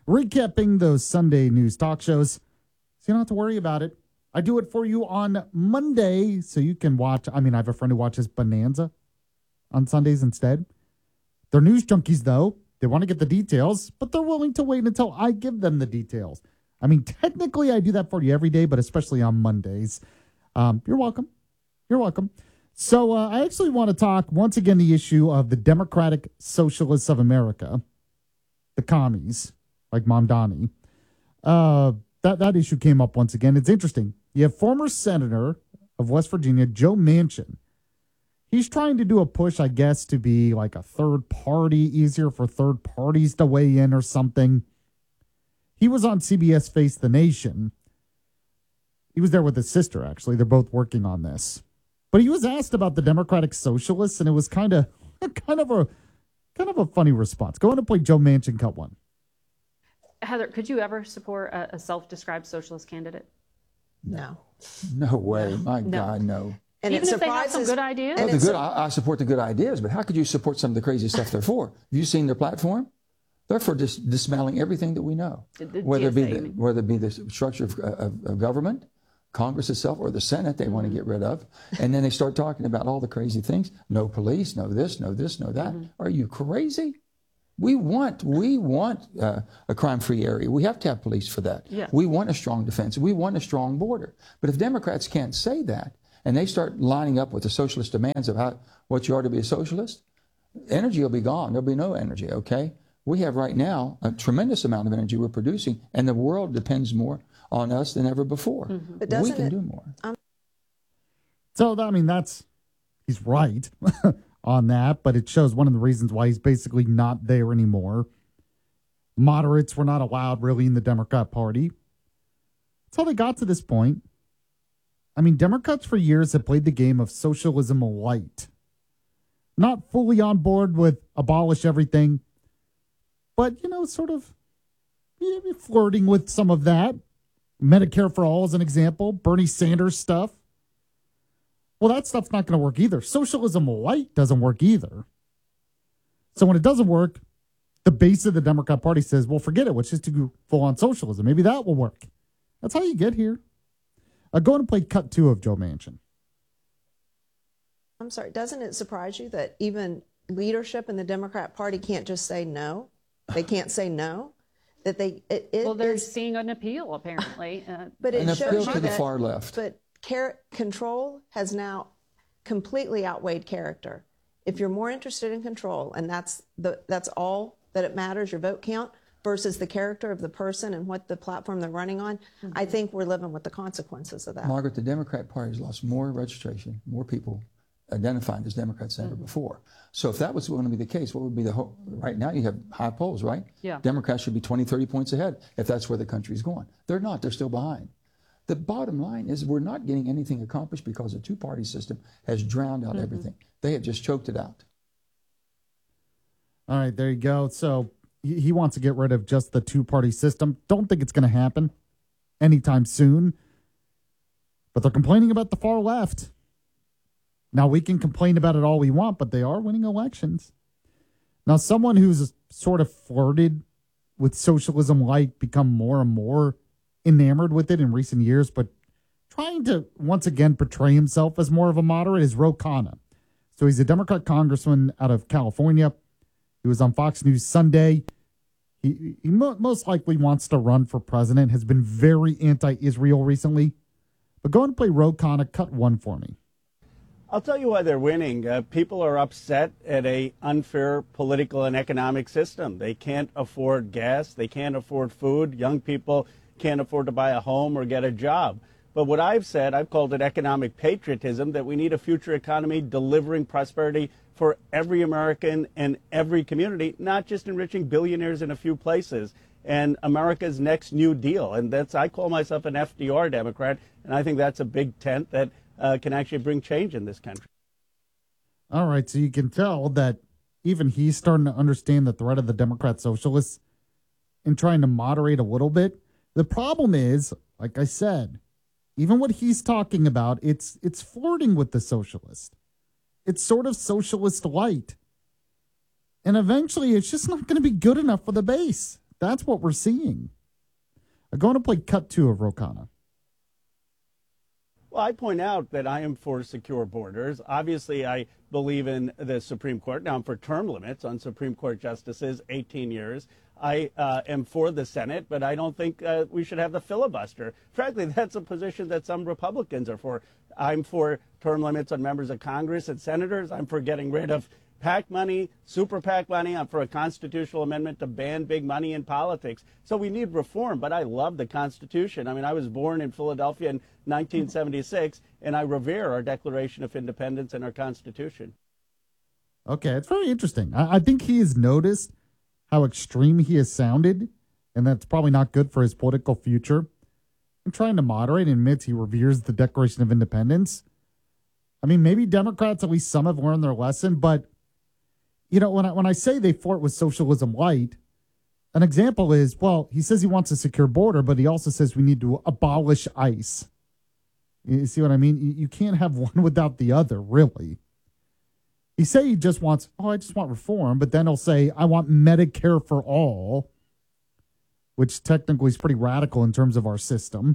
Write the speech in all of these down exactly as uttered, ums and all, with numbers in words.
recapping those Sunday news talk shows, so you don't have to worry about it. I do it for you on Monday, so you can watch. I mean, I have a friend who watches Bonanza on Sundays instead. They're news junkies, though. They want to get the details, but they're willing to wait until I give them the details. I mean, technically, I do that for you every day, but especially on Mondays. Um, you're welcome. You're welcome. So uh, I actually want to talk, once again, the issue of the Democratic Socialists of America, the commies, like Mamdani. Uh, that, that issue came up once again. It's interesting. You have former Senator of West Virginia, Joe Manchin. He's trying to do a push, I guess, to be like a third party, easier for third parties to weigh in or something. He was on C B S Face the Nation. He was there with his sister, actually. They're both working on this. But he was asked about the Democratic Socialists, and it was kind of kind of a kind of a funny response. Go on and play Joe Manchin cut one. Heather, could you ever support a, a self-described socialist candidate? No. No way. My No. God, no. And Even it if they have some surprises- good ideas? Well, And the it's good, a- I, I support the good ideas, but how could you support some of the crazy stuff they're for? Have you seen their platform? They're for dis- dismantling everything that we know, The- the whether it be G S A, the, you mean? whether it be the structure of, of, of government, Congress itself, or the Senate they want to get rid of, and then they start talking about all the crazy things. No police, no this, no this, no that. Are you crazy? We want we want uh, a crime-free area. We have to have police for that. Yeah. We want a strong defense. We want a strong border. But if Democrats can't say that, and they start lining up with the socialist demands of how what you are to be a socialist, energy will be gone. There'll be no energy. Okay. We have right now a tremendous amount of energy we're producing, and the world depends more on us than ever before. Mm-hmm. But We doesn't can it- do more. So, I mean, that's, he's right on that, but it shows one of the reasons why he's basically not there anymore. Moderates were not allowed really in the Democrat Party. That's how they got to this point. I mean, Democrats for years have played the game of socialism light. Not fully on board with abolish everything, but, you know, sort of you know, flirting with some of that. Medicare for all is an example. Bernie Sanders stuff. Well, that stuff's not going to work either. Socialism light doesn't work either. So when it doesn't work, the base of the Democrat Party says, well, forget it. Let's just do full-on socialism. Maybe that will work. That's how you get here. Uh, go ahead and play cut two of Joe Manchin. I'm sorry, doesn't it surprise you that even leadership in the Democrat Party can't just say no? They can't say no? That they, it, it Well, they're is- seeing an appeal, apparently. Uh, but it An shows appeal you to the that- far left. But char- control has now completely outweighed character. If you're more interested in control, and that's the that's all that it matters, your vote count, versus the character of the person and what the platform they're running on, I think we're living with the consequences of that. Margaret, the Democrat Party has lost more registration, more people identified as Democrats than ever before. So if that was going to be the case, what would be the hope? Right now you have high polls, right? Yeah. Democrats should be twenty, thirty points ahead if that's where the country's going. They're not. They're still behind. The bottom line is we're not getting anything accomplished because the two-party system has drowned out everything. They have just choked it out. All right, there you go. So he he wants to get rid of just the two-party system. Don't think it's going to happen anytime soon. But they're complaining about the far left. Now, we can complain about it all we want, but they are winning elections. Now, someone who's sort of flirted with socialism light, become more and more enamored with it in recent years, but trying to once again portray himself as more of a moderate is Ro Khanna. So he's a Democrat congressman out of California. He was on Fox News Sunday. He, he mo- most likely wants to run for president, has been very anti-Israel recently. But go ahead and play Ro Khanna cut one for me. I'll tell you why they're winning. Uh, people are upset at a unfair political and economic system. They can't afford gas. They can't afford food. Young people can't afford to buy a home or get a job. But what I've said, I've called it economic patriotism, that we need a future economy delivering prosperity for every American and every community, not just enriching billionaires in a few places. And America's next New Deal. And that's, I call myself an F D R Democrat, and I think that's a big tent that uh, can actually bring change in this country. All right, so you can tell that even he's starting to understand the threat of the Democrat socialists and trying to moderate a little bit. The problem is, like I said, even what he's talking about, it's it's flirting with the socialist. It's sort of socialist light. And eventually it's just not going to be good enough for the base. that's what we're seeing. I'm going to play cut two of Ro Khanna. Well, I point out that I am for secure borders. Obviously, I believe in the Supreme Court. Now, I'm for term limits on Supreme Court justices, eighteen years. I uh, am for the Senate, but I don't think uh, we should have the filibuster. Frankly, that's a position that some Republicans are for. I'm for term limits on members of Congress and senators. I'm for getting rid of PAC money, super PAC money. I'm for a constitutional amendment to ban big money in politics. So we need reform, but I love the Constitution. I mean, I was born in Philadelphia in nineteen seventy-six, and I revere our Declaration of Independence and our Constitution. Okay, it's very interesting. I, I think he has noticed how extreme he has sounded, and that's probably not good for his political future. I'm trying to moderate and admits he reveres the Declaration of Independence. I mean, maybe Democrats, at least some, have learned their lesson, but you know, when I, when I say they flirt with socialism light, an example is, well, he says he wants a secure border, but he also says we need to abolish ICE. You see what I mean? You, you can't have one without the other, really. He say he just wants, oh, I just want reform, but then he'll say, I want Medicare for all, which technically is pretty radical in terms of our system.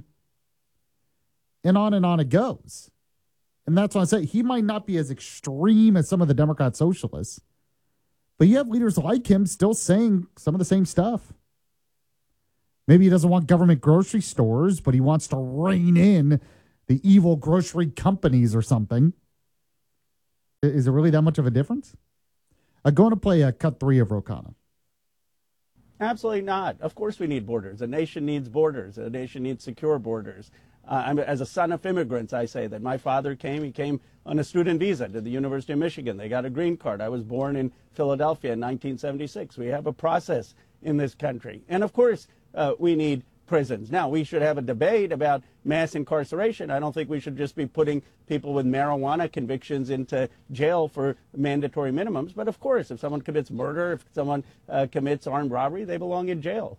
And on and on it goes. And that's why I say he might not be as extreme as some of the Democrat socialists, but you have leaders like him still saying some of the same stuff. Maybe he doesn't want government grocery stores, but he wants to rein in the evil grocery companies or something. Is it really that much of a difference? I'm going to play a cut three of Ro Khanna. Absolutely not. Of course we need borders. A nation needs borders. A nation needs secure borders. Uh, I'm, as a son of immigrants, I say that my father came, he came on a student visa to the University of Michigan. They got a green card. I was born in Philadelphia in nineteen seventy-six. We have a process in this country. And of course, uh, we need prisons. Now, we should have a debate about mass incarceration. I don't think we should just be putting people with marijuana convictions into jail for mandatory minimums. But of course, if someone commits murder, if someone uh, commits armed robbery, they belong in jail.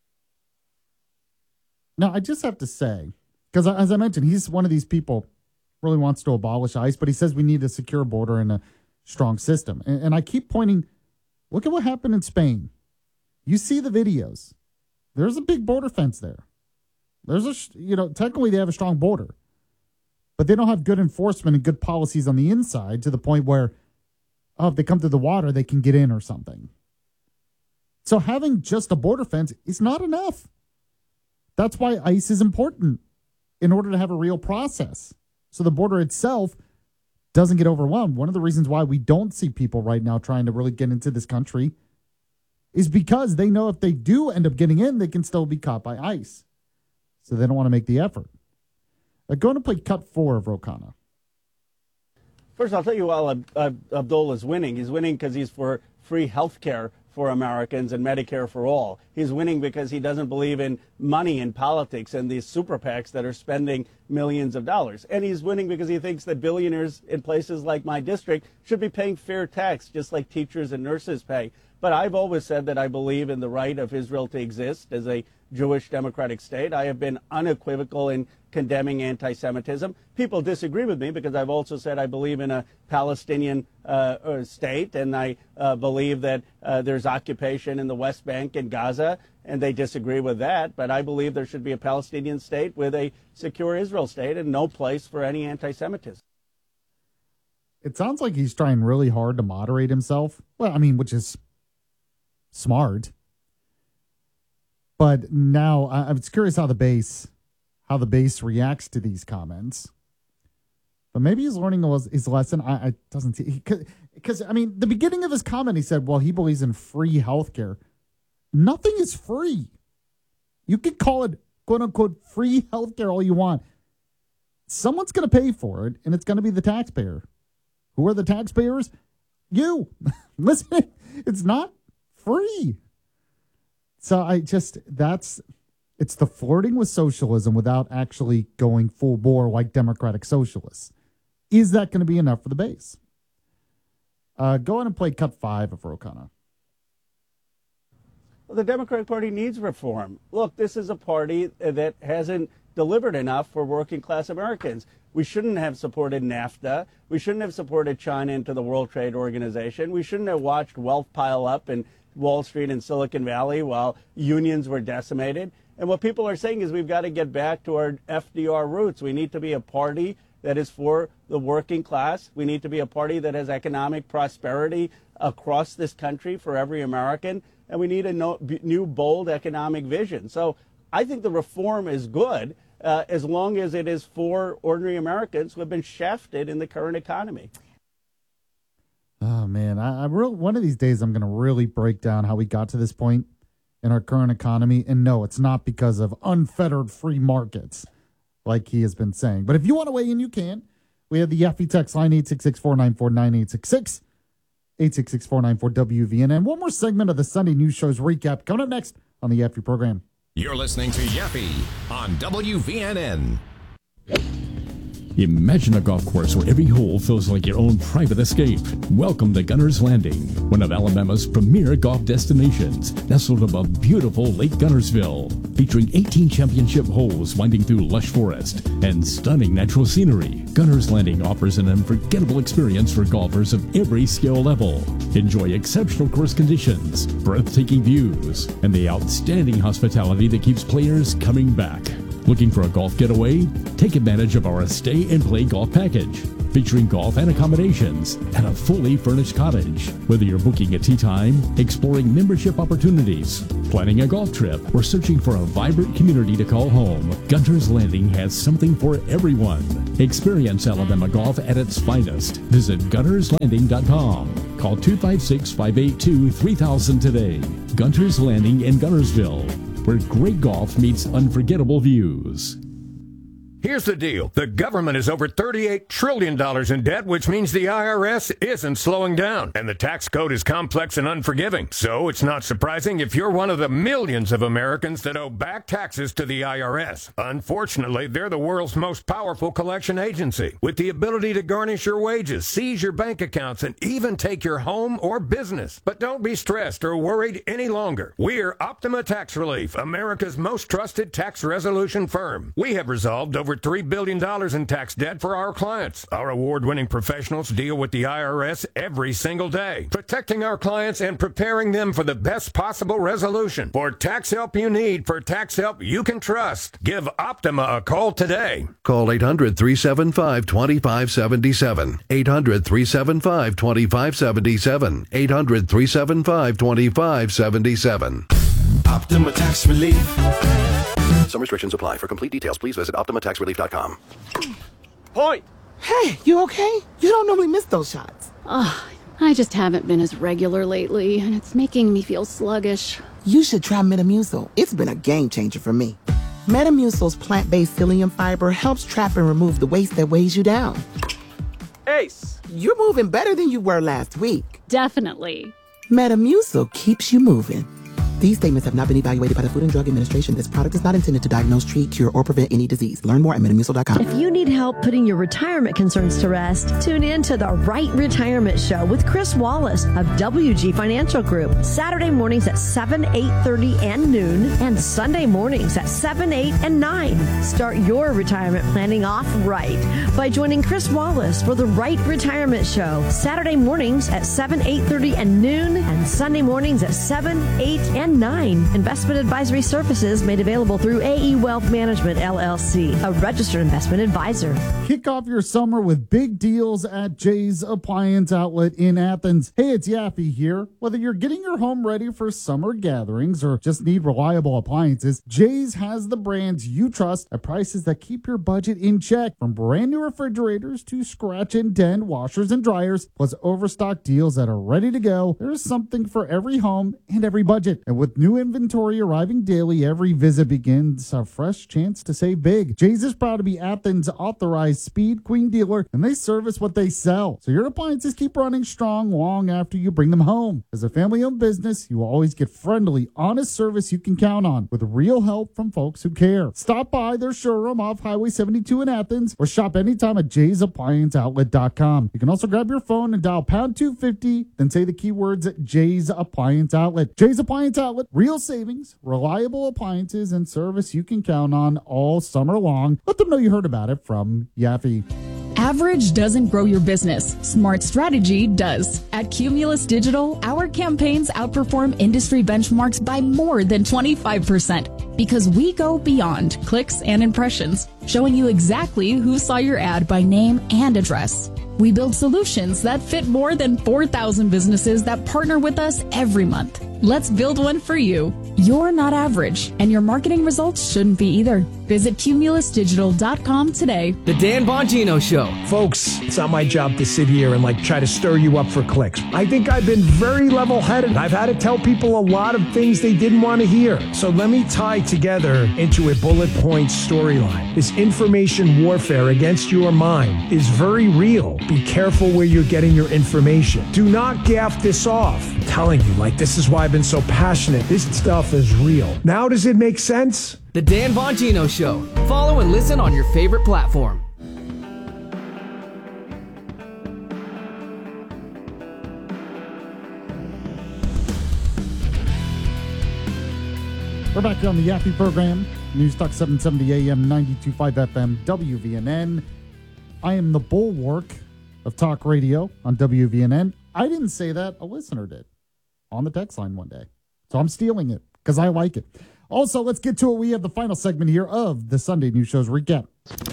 Now, I just have to say, because as I mentioned, he's one of these people really wants to abolish ICE, but he says we need a secure border and a strong system. And, and I keep pointing, look at what happened in Spain. You see the videos. There's a big border fence there. There's a, you know, technically they have a strong border, but they don't have good enforcement and good policies on the inside to the point where, oh, if they come through the water, they can get in or something. So having just a border fence is not enough. That's why ICE is important in order to have a real process. So the border itself doesn't get overwhelmed. One of the reasons why we don't see people right now trying to really get into this country is because they know if they do end up getting in, they can still be caught by ICE. So they don't want to make the effort. I'm going to play cut four of Ro Khanna. First, I'll tell you while Ab- Ab- Abdul is winning, he's winning because he's for free health care for Americans and Medicare for all. He's winning because he doesn't believe in money in politics and these super PACs that are spending millions of dollars. And he's winning because he thinks that billionaires in places like my district should be paying fair tax, just like teachers and nurses pay. But I've always said that I believe in the right of Israel to exist as a Jewish democratic state. I have been unequivocal in condemning anti-Semitism. People disagree with me because I've also said I believe in a Palestinian uh, state, and I uh, believe that uh, there's occupation in the West Bank and Gaza, and they disagree with that. But I believe there should be a Palestinian state with a secure Israel state and no place for any anti-Semitism. It sounds like he's trying really hard to moderate himself. Well, I mean, which is smart. But now I, I'm curious how the base, how the base reacts to these comments. But maybe he's learning his lesson. I, I doesn't see because I mean the beginning of his comment he said, well, he believes in free healthcare. Nothing is free. You can call it quote unquote free healthcare all you want. Someone's going to pay for it, and it's going to be the taxpayer. Who are the taxpayers? You. Listen, it's not free. So I just, that's, it's the flirting with socialism without actually going full bore like democratic socialists. Is that going to be enough for the base? Uh, go ahead and play cut five of Ro Khanna. Well, the Democratic Party needs reform. Look, this is a party that hasn't delivered enough for working class Americans. We shouldn't have supported NAFTA. We shouldn't have supported China into the World Trade Organization. We shouldn't have watched wealth pile up and Wall Street and Silicon Valley while unions were decimated. And what people are saying is we've got to get back to our F D R roots. We need to be a party that is for the working class. We need to be a party that has economic prosperity across this country for every American. And we need a no, new, bold economic vision. So I think the reform is good uh, as long as it is for ordinary Americans who have been shafted in the current economy. Oh, man. I, I real, one of these days I'm going to really break down how we got to this point in our current economy. And no, it's not because of unfettered free markets, like he has been saying. But if you want to weigh in, you can. We have the Yaffe text line, eight six six, four nine four, nine eight six six, eight six six, four nine four, W V N. And one more segment of the Sunday News Show's recap coming up next on the Yaffe program. You're listening to Yaffe on W V N N. Imagine a golf course where every hole feels like your own private escape. Welcome to Gunner's Landing, one of Alabama's premier golf destinations, nestled above beautiful Lake Gunnersville, featuring eighteen championship holes winding through lush forest and stunning natural scenery. Gunner's Landing offers an unforgettable experience for golfers of every skill level. Enjoy exceptional course conditions, breathtaking views, and the outstanding hospitality that keeps players coming back. Looking for a golf getaway? Take advantage of our Stay and Play Golf Package, featuring golf and accommodations and a fully furnished cottage. Whether you're booking a tee time, exploring membership opportunities, planning a golf trip, or searching for a vibrant community to call home, Gunner's Landing has something for everyone. Experience Alabama golf at its finest. Visit gunners landing dot com. Call two five six, five eight two, three thousand today. Gunner's Landing in Gunnersville, where great golf meets unforgettable views. Here's the deal. The government is over thirty-eight trillion dollars in debt, which means the I R S isn't slowing down. And the tax code is complex and unforgiving. So it's not surprising if you're one of the millions of Americans that owe back taxes to the I R S. Unfortunately, they're the world's most powerful collection agency, with the ability to garnish your wages, seize your bank accounts, and even take your home or business. But don't be stressed or worried any longer. We're Optima Tax Relief, America's most trusted tax resolution firm. We have resolved over three billion dollars in tax debt for our clients. Our award-winning professionals deal with the I R S every single day, protecting our clients and preparing them for the best possible resolution. For tax help you need, for tax help you can trust, give Optima a call today. Call eight hundred, three seven five, two five seven seven. eight hundred, three seven five, two five seven seven. eight hundred, three seven five, two five seven seven. Optima Tax Relief. Some restrictions apply. For complete details, please visit optima tax relief dot com. Point! Hey, you okay? You don't normally miss those shots. Ugh, I just haven't been as regular lately, and it's making me feel sluggish. You should try Metamucil. It's been a game changer for me. Metamucil's plant-based psyllium fiber helps trap and remove the waste that weighs you down. Ace! You're moving better than you were last week. Definitely. Metamucil keeps you moving. These statements have not been evaluated by the Food and Drug Administration. This product is not intended to diagnose, treat, cure, or prevent any disease. Learn more at metamucil dot com. If you need help putting your retirement concerns to rest, tune in to the Right Retirement Show with Chris Wallace of W G Financial Group. Saturday mornings at seven, eight thirty, and noon, and Sunday mornings at seven, eight, and nine. Start your retirement planning off right by joining Chris Wallace for the Right Retirement Show. Saturday mornings at seven, eight thirty, and noon, and Sunday mornings at seven, eight, and nine. Investment advisory services made available through A E Wealth Management, L L C, a registered investment advisor. Kick off your summer with big deals at Jay's Appliance Outlet in Athens. Hey, it's Yaffe here. Whether you're getting your home ready for summer gatherings or just need reliable appliances, Jay's has the brands you trust at prices that keep your budget in check. From brand new refrigerators to scratch and dent washers and dryers, plus overstock deals that are ready to go, there's something for every home and every budget. And with new inventory arriving daily, every visit begins a fresh chance to save big. Jay's is proud to be Athens' authorized Speed Queen dealer, and they service what they sell. So your appliances keep running strong long after you bring them home. As a family-owned business, you will always get friendly, honest service you can count on, with real help from folks who care. Stop by their showroom off Highway seventy-two in Athens, or shop anytime at jays appliance outlet dot com. You can also grab your phone and dial pound two fifty, then say the keywords at Jay's Appliance Outlet. Jay's Appliance Outlet, real savings, reliable appliances, and service you can count on all summer long. Let them know you heard about it from Yaffe. Average doesn't grow your business. Smart strategy does. At Cumulus Digital, our campaigns outperform industry benchmarks by more than twenty-five percent because we go beyond clicks and impressions, showing you exactly who saw your ad by name and address. We build solutions that fit more than four thousand businesses that partner with us every month. Let's build one for you. You're not average, and your marketing results shouldn't be either. Visit cumulus digital dot com today. The Dan Bongino Show. Folks, it's not my job to sit here and like try to stir you up for clicks. I think I've been very level-headed. I've had to tell people a lot of things they didn't want to hear. So let me tie together into a bullet point storyline. This information warfare against your mind is very real. Be careful where you're getting your information. Do not gaff this off. I'm telling you, like, this is why I've been so passionate. This stuff is real. Now does it make sense? The Dan Bongino Show. Follow and listen on your favorite platform. We're back here on the Yaffe program. News Talk seven seventy A M, ninety-two point five F M, W V N N. I am the bulwark of talk radio on W V N N. I didn't say that. A listener did on the text line one day. So I'm stealing it because I like it. Also, let's get to it. We have the final segment here of the Sunday News Show's recap.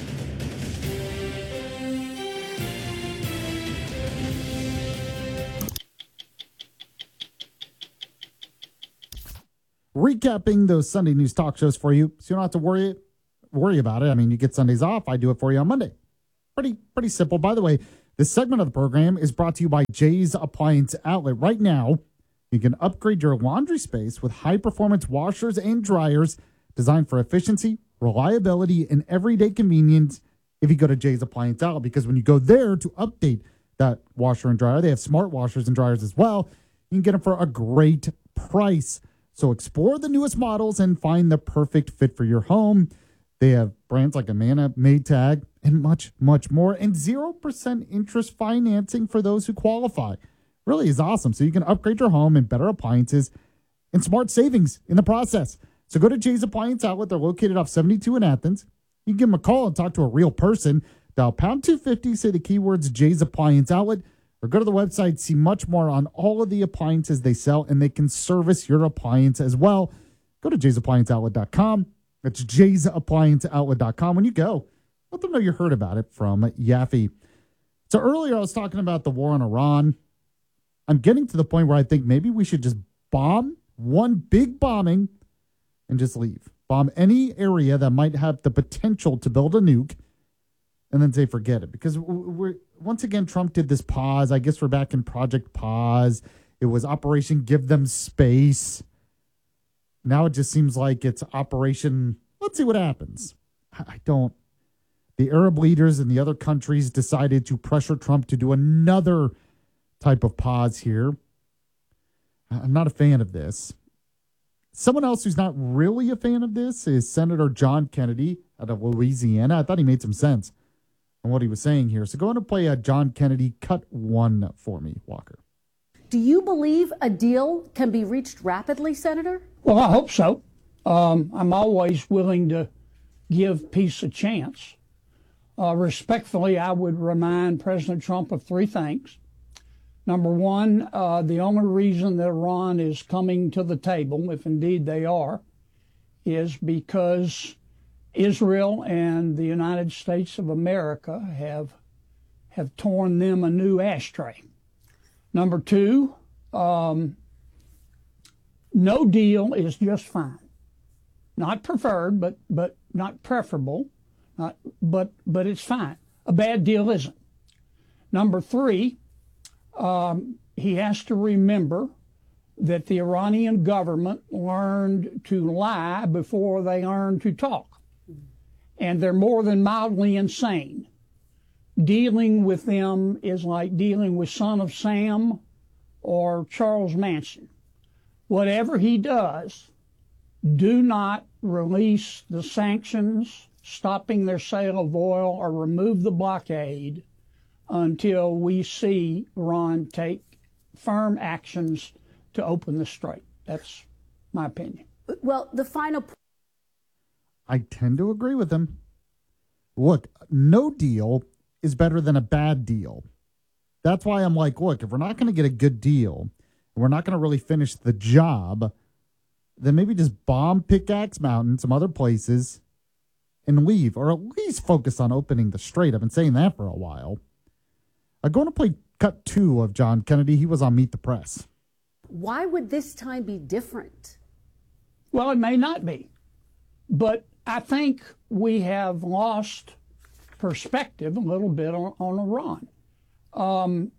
Recapping those Sunday news talk shows for you, so you don't have to worry worry about it. I mean, you get Sundays off. I do it for you on Monday. Pretty pretty simple. By the way, this segment of the program is brought to you by Jay's Appliance Outlet. Right now, you can upgrade your laundry space with high-performance washers and dryers designed for efficiency, reliability, and everyday convenience if you go to Jay's Appliance Outlet. Because when you go there to update that washer and dryer, they have smart washers and dryers as well. You can get them for a great price. So explore the newest models and find the perfect fit for your home. They have brands like Amana, Maytag, and much, much more. And zero percent interest financing for those who qualify. Really is awesome. So you can upgrade your home and better appliances and smart savings in the process. So go to Jay's Appliance Outlet. They're located off seventy-two in Athens. You can give them a call and talk to a real person. Dial pound two fifty, say the keywords Jay's Appliance Outlet, or go to the website, see much more on all of the appliances they sell, and they can service your appliance as well. Go to jays appliance outlet dot com. That's jays appliance outlet dot com. When you go, let them know you heard about it from Yaffe. So earlier I was talking about the war on Iran. I'm getting to the point where I think maybe we should just bomb one big bombing and just leave. Bomb any area that might have the potential to build a nuke and then say forget it. Because we're once again, Trump did this pause. I guess we're back in Project Pause. It was Operation Give Them Space. Now it just seems like it's Operation let's see what happens. I don't. The Arab leaders in the other countries decided to pressure Trump to do another type of pause here. I'm not a fan of this. Someone else who's not really a fan of this is Senator John Kennedy out of Louisiana. I thought he made some sense on what he was saying here. So go on and play a John Kennedy cut one for me, Walker. Do you believe a deal can be reached rapidly, Senator? Well, I hope so. Um, I'm always willing to give peace a chance. Uh, respectfully, I would remind President Trump of three things. Number one, uh, the only reason that Iran is coming to the table, if indeed they are, is because Israel and the United States of America have have torn them a new ashtray. Number two, um, no deal is just fine. Not preferred, but but not preferable. Not, but but it's fine. A bad deal isn't. Number three, um, he has to remember that the Iranian government learned to lie before they learned to talk. And they're more than mildly insane. Dealing with them is like dealing with Son of Sam or Charles Manson. Whatever he does, do not release the sanctions, stopping their sale of oil, or remove the blockade until we see Iran take firm actions to open the strait. That's my opinion. Well, the final... I tend to agree with him. Look, no deal is better than a bad deal. That's why I'm like, look, if we're not going to get a good deal, and we're not going to really finish the job, then maybe just bomb Pickaxe Mountain, some other places, and leave, or at least focus on opening the Strait. I've been saying that for a while. I'm going to play cut two of John Kennedy. He was on Meet the Press. Why would this time be different? Well, it may not be. But I think we have lost perspective a little bit on, on Iran. Um,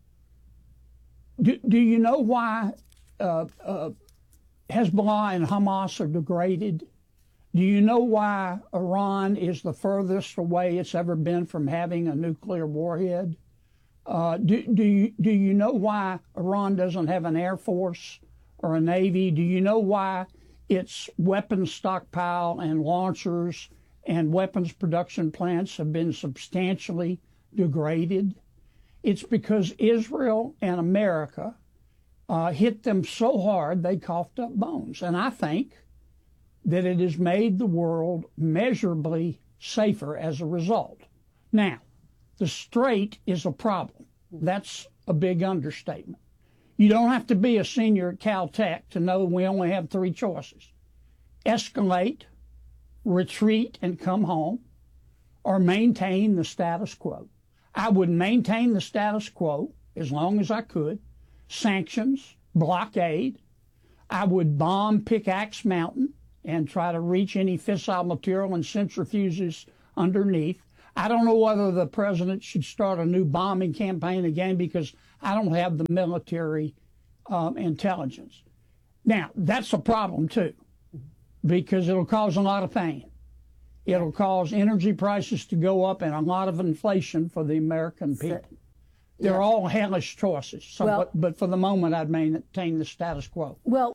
do, do you know why uh, uh, Hezbollah and Hamas are degraded? Do you know why Iran is the furthest away it's ever been from having a nuclear warhead? Uh, do, do, you, do you know why Iran doesn't have an air force or a navy? Do you know why its weapons stockpile and launchers and weapons production plants have been substantially degraded? It's because Israel and America uh, hit them so hard they coughed up bones. And I think that it has made the world measurably safer as a result. Now, the Strait is a problem. That's a big understatement. You don't have to be a senior at Caltech to know we only have three choices: escalate, retreat, and come home, or maintain the status quo. I would maintain the status quo as long as I could. Sanctions, blockade. I would bomb Pickaxe Mountain and try to reach any fissile material and centrifuges underneath. I don't know whether the president should start a new bombing campaign again because I don't have the military um, intelligence. Now, that's a problem too, because it'll cause a lot of pain. It'll cause energy prices to go up and a lot of inflation for the American people. They're yeah. all hellish choices. So, well, but, but for the moment, I'd maintain the status quo. Well,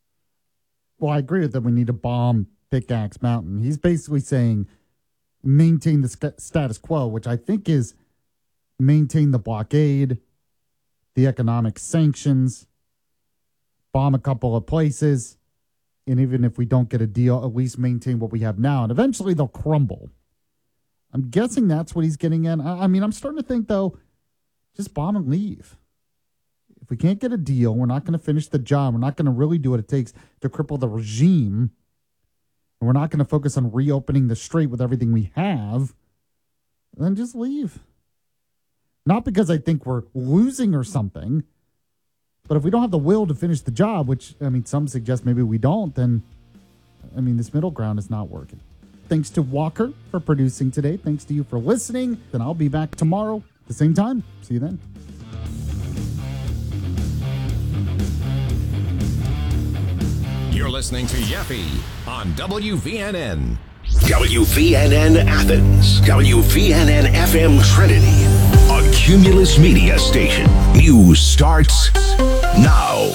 well, I agree with that. We need to bomb Pickaxe Mountain. He's basically saying maintain the st- status quo, which I think is maintain the blockade, the economic sanctions, bomb a couple of places. And even if we don't get a deal, at least maintain what we have now. And eventually they'll crumble. I'm guessing that's what he's getting at. I, I mean, I'm starting to think, though, just bomb and leave. If we can't get a deal, we're not going to finish the job. We're not going to really do what it takes to cripple the regime. And we're not going to focus on reopening the Strait with everything we have. Then just leave. Not because I think we're losing or something. But if we don't have the will to finish the job, which, I mean, some suggest maybe we don't, then, I mean, this middle ground is not working. Thanks to Walker for producing today. Thanks to you for listening. And I'll be back tomorrow at the same time. See you then. You're listening to Yaffe on W V N N. W V N N Athens, W V N N F M Trinity, a Cumulus Media station. News starts now.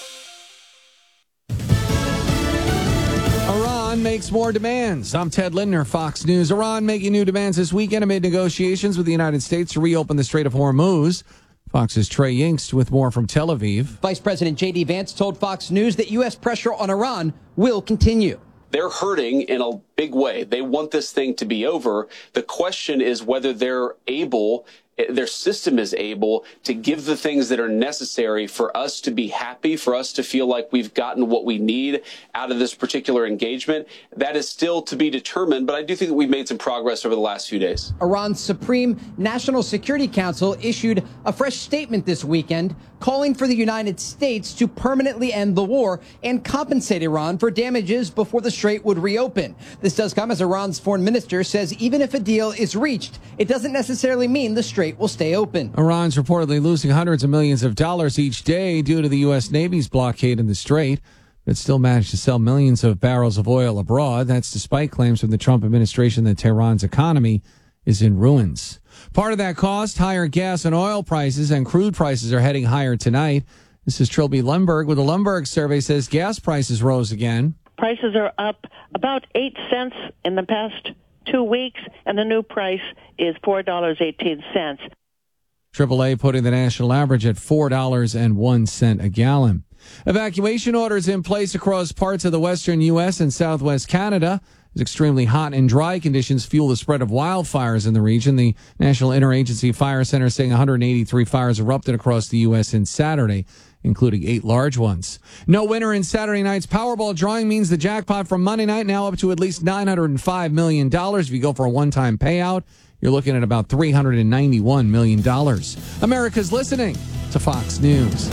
Iran makes more demands. I'm Ted Lindner, Fox News. Iran making new demands this weekend amid negotiations with the United States to reopen the Strait of Hormuz. Fox's Trey Yingst with more from Tel Aviv. Vice President J D Vance told Fox News that U S pressure on Iran will continue. They're hurting in a big way. They want this thing to be over. The question is whether they're able, their system is able to give the things that are necessary for us to be happy, for us to feel like we've gotten what we need out of this particular engagement. That is still to be determined, but I do think that we've made some progress over the last few days. Iran's Supreme National Security Council issued a fresh statement this weekend calling for the United States to permanently end the war and compensate Iran for damages before the Strait would reopen. This does come as Iran's foreign minister says even if a deal is reached, it doesn't necessarily mean the Strait will stay open. Iran's reportedly losing hundreds of millions of dollars each day due to the U S Navy's blockade in the Strait, but still managed to sell millions of barrels of oil abroad. That's despite claims from the Trump administration that Tehran's economy is in ruins. Part of that cost, higher gas and oil prices, and crude prices are heading higher tonight. This is Trilby Lundberg with the Lundberg survey says gas prices rose again. Prices are up about eight cents in the past two weeks, and the new price is four dollars and eighteen cents. triple A putting the national average at four dollars and one cent a gallon. Evacuation orders in place across parts of the western U S and southwest Canada. As extremely hot and dry conditions fuel the spread of wildfires in the region. The National Interagency Fire Center saying one hundred eighty-three fires erupted across the U S in Saturday, including eight large ones. No winner in Saturday night's Powerball drawing means the jackpot from Monday night now up to at least nine hundred five million dollars. If you go for a one-time payout, you're looking at about three hundred ninety-one million dollars. America's listening to Fox News.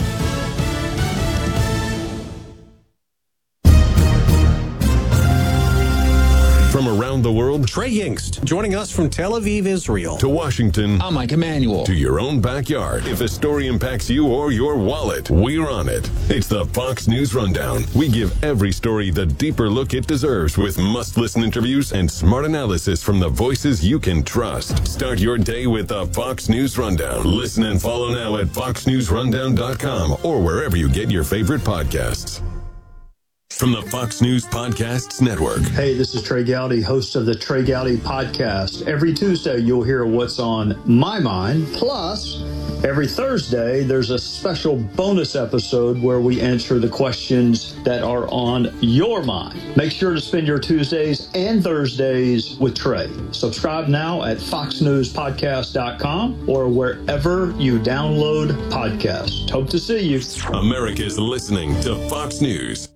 From around the world, Trey Yingst, joining us from Tel Aviv, Israel, to Washington, I'm Mike Emanuel, to your own backyard. If a story impacts you or your wallet, we're on it. It's the Fox News Rundown. We give every story the deeper look it deserves with must-listen interviews and smart analysis from the voices you can trust. Start your day with the Fox News Rundown. Listen and follow now at fox news rundown dot com or wherever you get your favorite podcasts. From the Fox News Podcasts Network. Hey, this is Trey Gowdy, host of the Trey Gowdy Podcast. Every Tuesday, you'll hear what's on my mind. Plus, every Thursday, there's a special bonus episode where we answer the questions that are on your mind. Make sure to spend your Tuesdays and Thursdays with Trey. Subscribe now at fox news podcast dot com or wherever you download podcasts. Hope to see you. America's listening to Fox News.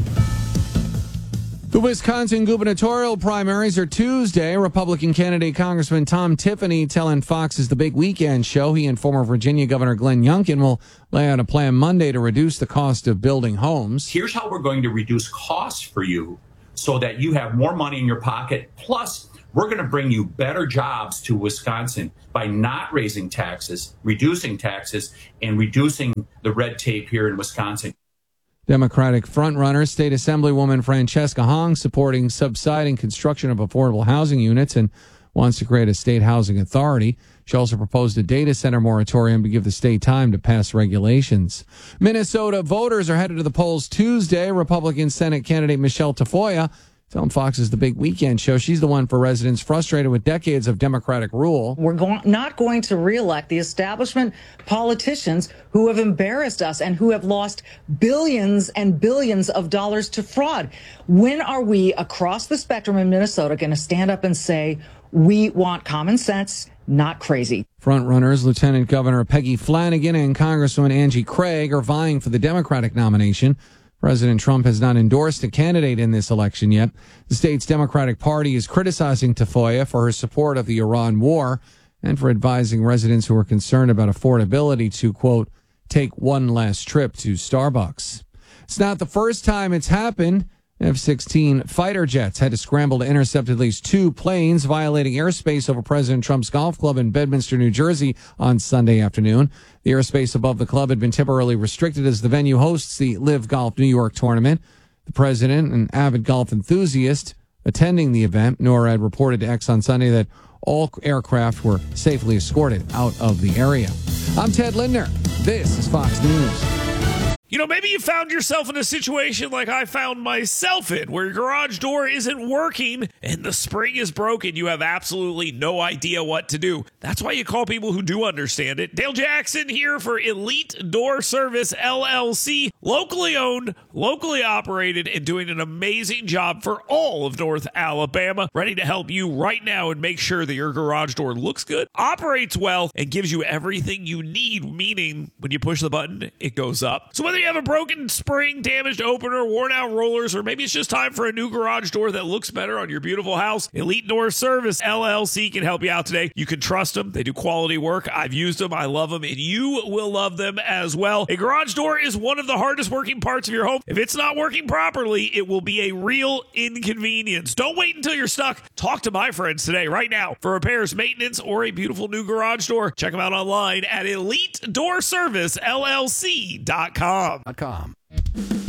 The Wisconsin gubernatorial primaries are Tuesday. Republican candidate Congressman Tom Tiffany telling Fox's The Big Weekend show he and former Virginia Governor Glenn Youngkin will lay out a plan Monday to reduce the cost of building homes. Here's how we're going to reduce costs for you so that you have more money in your pocket. Plus, we're going to bring you better jobs to Wisconsin by not raising taxes, reducing taxes, and reducing the red tape here in Wisconsin. Democratic frontrunner, State Assemblywoman Francesca Hong, supporting subsiding construction of affordable housing units and wants to create a state housing authority. She also proposed a data center moratorium to give the state time to pass regulations. Minnesota voters are headed to the polls Tuesday. Republican Senate candidate Michelle Tafoya telling Fox's The Big Weekend show she's the one for residents frustrated with decades of Democratic rule. We're go- not going to reelect the establishment politicians who have embarrassed us and who have lost billions and billions of dollars to fraud. When are we across the spectrum in Minnesota going to stand up and say, we want common sense, not crazy? Frontrunners Lieutenant Governor Peggy Flanagan and Congresswoman Angie Craig are vying for the Democratic nomination. President Trump has not endorsed a candidate in this election yet. The state's Democratic Party is criticizing Tafoya for her support of the Iran war and for advising residents who are concerned about affordability to, quote, take one last trip to Starbucks. It's not the first time it's happened. F sixteen fighter jets had to scramble to intercept at least two planes violating airspace over President Trump's golf club in Bedminster, New Jersey on Sunday afternoon. The airspace above the club had been temporarily restricted as the venue hosts the Live Golf New York tournament. The president, an avid golf enthusiast attending the event, NORAD reported to X on Sunday that all aircraft were safely escorted out of the area. I'm Ted Lindner. This is Fox News. You know, maybe you found yourself in a situation like I found myself in, where your garage door isn't working and the spring is broken. You have absolutely no idea what to do. That's why you call people who do understand it. Dale Jackson here for Elite Door Service, L L C. Locally owned, locally operated, and doing an amazing job for all of North Alabama. Ready to help you right now and make sure that your garage door looks good, operates well, and gives you everything you need, meaning when you push the button, it goes up. So whether you have a broken spring, damaged opener, worn out rollers, or maybe it's just time for a new garage door that looks better on your beautiful house, Elite Door Service, L L C can help you out today. You can trust them. They do quality work. I've used them. I love them, and you will love them as well. A garage door is one of the hardest working parts of your home. If it's not working properly, it will be a real inconvenience. Don't wait until you're stuck. Talk to my friends today, right now, for repairs, maintenance, or a beautiful new garage door. Check them out online at elite door service L L C dot com. Com.